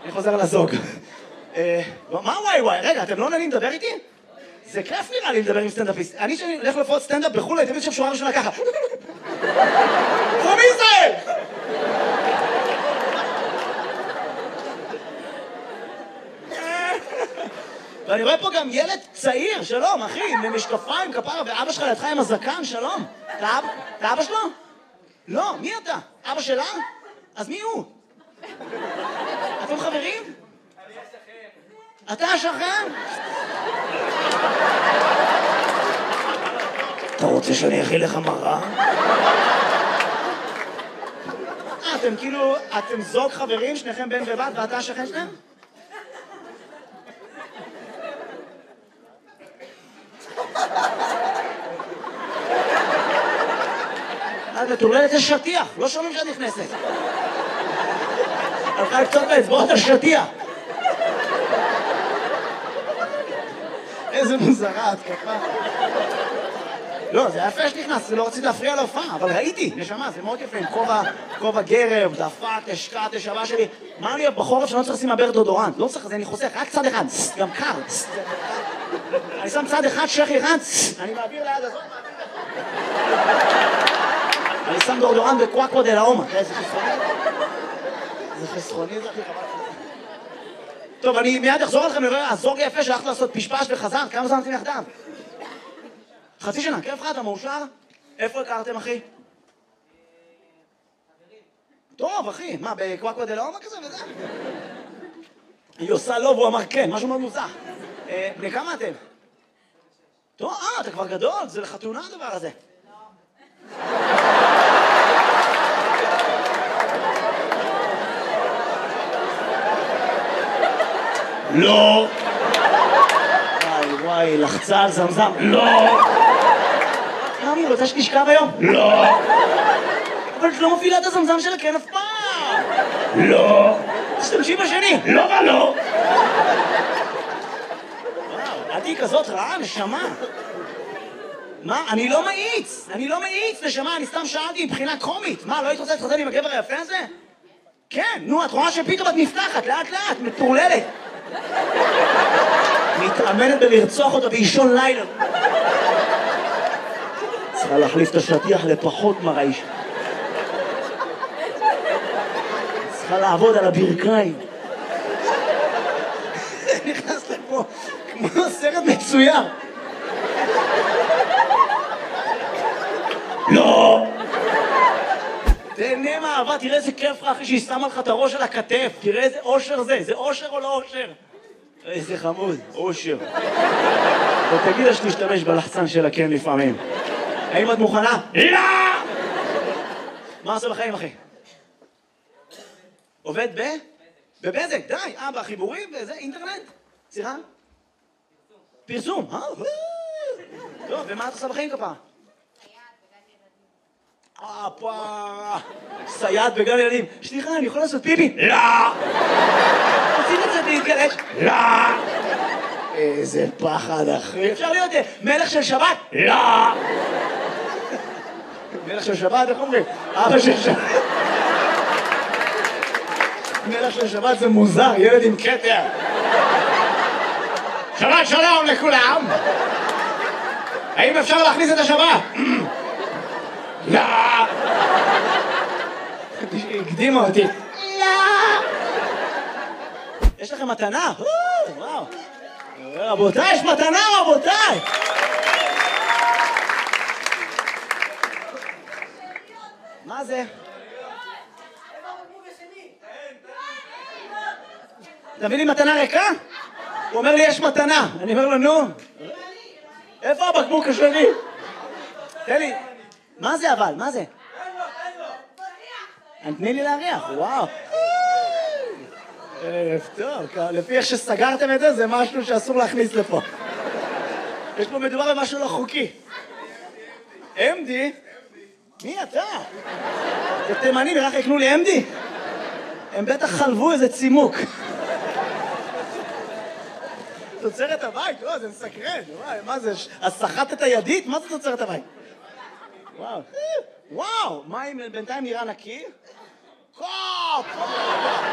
אני חוזר לזוג. מה וואי וואי? רגע, אתם לא נהנים לדבר איתי? זה כיף נראה לי לדבר עם סטנדאפיסט. אני שאני הולך לפחות סטנדאפ בחו"ל, הייתי שם שורה ראשונה ככה. From Israel! ואני רואה פה גם ילד צעיר, שלום, אחי, עם משקפיים, כפרה, ואבא שלך לידך עם הזקן, שלום. אתה אבא שלו? לא, מי אתה? אבא שלה? אז מי הוא? אתם חברים? אני השכן. אתה השכן? אתה רוצה שאני אכיל לך מראה? אתם כאילו, אתם זוג חברים, שניכם בן ובת, ואתה השכן שלהם? את מטורללת לשטיח, לא שומעים שאת נכנסת. הלכה לקצות באצבעות השטיח. איזה מוזרה, התקפה. לא, זה יפה שנכנס, לא רציתי להפריע להופעה, אבל ראיתי, נשמה, זה מאוד יפה, עם כובע גרב, דפק, השקעת, השבה שלי. מה לי בחורף שאני לא צריך לשים מעבר דודורנט? לא צריך, אני חוסך, רק צד אחד, גם קר. אני שם צד אחד, שכי אחד, אני מעביר ליד הזאת, אני שם דורדורן בקוואקו דה לאומה. זה חסרוני? זה חסרוני, זה הכי חבל. טוב, אני מיד אחזור לכם, נראה, הזוג יפה שהלכת לעשות פשפש וחזר, כמה זמן אתם יחדיו? חצי שנה, כיף לך, אתה מאושר? איפה הכרתם, אחי? טוב, אחי, מה, בקוואקו דה לאומה כזה וזה? היא עושה לא, והוא אמר כן, משהו מאוד מוזר. בני כמה אתם? טוב, אתה כבר גדול, זה לחתונה הדבר הזה. לא. וואי, לחצה על זמזם. לא. היא רוצה שתשכב היום? לא. אבל את לא מפעילה את הזמזם שלה כן אף פעם. לא. תשתמשי בשני. לא ולא. וואו, את היא כזאת רעה, נשמה. מה? אני לא מאיץ, נשמה, אני סתם שאלתי מבחינה קומית. מה, לא היית רוצה להתחתן עם הגבר היפה הזה? כן, נו, את רואה שפתאום את נפתחת, לאט לאט, מטורללת. מתאמנת בלרצוח אותה באישון לילה. צריכה להחליף את השטיח לפחות מרעיש. צריכה לעבוד על הברכיים. נכנס לפה כמו סרט מצויר. לא! תהנה מהאהבה, תראה איזה כיף לך אחי שהיא שמה לך את הראש על הכתף. תראה איזה אושר זה אושר או לא אושר? איזה חמוד, אושר. ותגיד לה שתשתמש בלחצן שלה כן לפעמים. האם את מוכנה? לא! מה עושה בחיים אחי? עובד בבזק, די, בחיבורים וזה, אינטרנט? סליחה? פרסום, טוב, ומה את עושה בחיים כפה? סייעת בגן ילדים. סליחה, אני יכול לעשות פיפי? לא! עושים את זה להתגלש? לא! איזה פחד אחי. אפשר להיות מלך של שבת? לא! מלך של שבת, איך אומרים? אבא של שבת. מלך של שבת זה מוזר, ילד עם כתר. שבת שלום לכולם! האם אפשר להכניס את השבת? לא! הקדימה אותי. לא! יש לכם מתנה? וואו. רבותיי, יש מתנה רבותיי! מה זה? אתה מביא לי מתנה ריקה? הוא אומר לי יש מתנה. אני אומר לו נו. איפה הבקבוק השני? תן לי. מה זה אבל? מה זה? תני לי להריח, וואו. ערב טוב, לפי איך שסגרתם את זה, זה משהו שאסור להכניס לפה. יש פה מדובר במשהו לא חוקי. אמדי? מי אתה? זה תימנים, רק יקנו לי אמדי? הם בטח חלבו איזה צימוק. תוצרת הבית? לא, זה מסקרן. מה זה? אז סחטת הידית? מה זה תוצרת הבית? וואו. וואו, מים בינתיים נראה נקי? קופ!